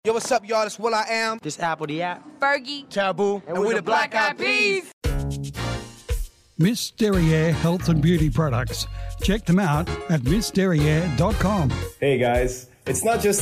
Yo, what's up, y'all? It's Will I Am. This Apple the app. Fergie. Taboo. And we're the Black Eyed Peas. Miss Derriere Health and Beauty Products. Check them out at missderriere.com. Hey guys, it's not just